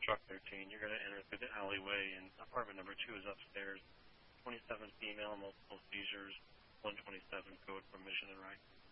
Truck 13. You're going to enter through the alleyway, and apartment number 2 is upstairs. 27 female, multiple seizures, 127 code for mission and right.